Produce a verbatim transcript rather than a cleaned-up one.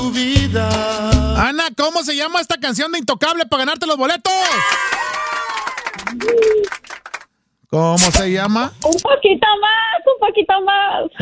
Ana, ¿cómo se llama esta canción de Intocable para ganarte los boletos? ¿Cómo se llama? Un poquito más, un poquito más.